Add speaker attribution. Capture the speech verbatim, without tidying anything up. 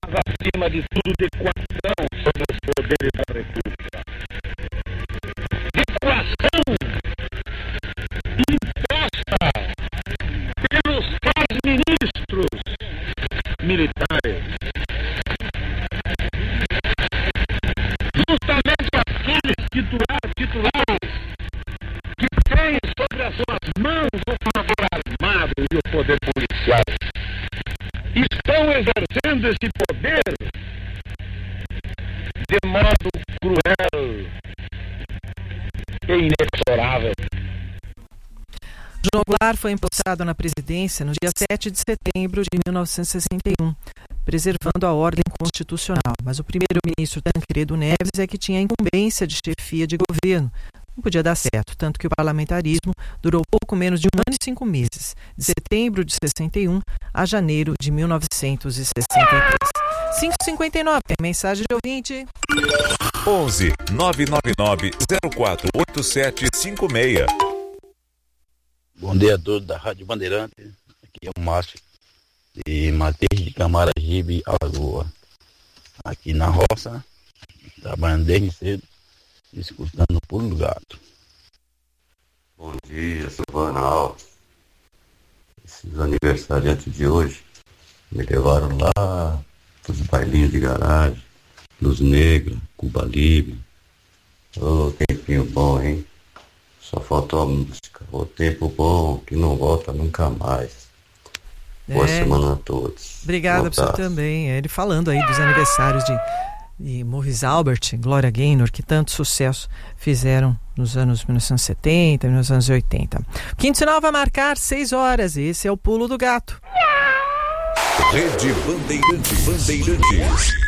Speaker 1: acima de tudo, de coação sobre os poderes da República. De coação imposta pelos tais ministros militares. Justamente aqueles titulares, titulares que têm sobre as suas mãos o poder armado e o poder policial. Estão exercendo esse poder de modo cruel e inexorável.
Speaker 2: João Goulart foi empossado na presidência no dia sete de setembro de mil novecentos e sessenta e um, preservando a ordem constitucional. Mas o primeiro-ministro Tancredo Neves é que tinha a incumbência de chefia de governo. Não podia dar certo, tanto que o parlamentarismo durou pouco menos de um ano e cinco meses, de setembro de sessenta e um a janeiro de mil novecentos e sessenta e três. cinco e cinquenta e nove, mensagem de ouvinte.
Speaker 3: onze nove nove nove zero quatro oito sete cinco seis.
Speaker 4: Bom dia a todos da Rádio Bandeirante. Aqui é o Márcio de Mateus de Camaragibe, Alagoa. Aqui na roça, trabalhando desde cedo, escutando o Pulo do Gato.
Speaker 5: Bom dia, Silvana Alves. Esses aniversariantes de hoje me levaram lá para os bailinhos de garagem, Luz Negra, Cuba Libre. Ô, oh, tempinho bom, hein? Só faltou a música. O tempo bom que não volta nunca mais. Boa
Speaker 2: é.
Speaker 5: semana a todos.
Speaker 2: Obrigada para você também. Ele falando aí dos aniversários de, de Maurice Albert, Gloria Gaynor, que tanto sucesso fizeram nos anos mil novecentos e setenta e mil novecentos e oitenta. O quinto sinal vai marcar seis horas. Esse é o Pulo do Gato.
Speaker 3: Rede Bandeirantes. Bandeirantes.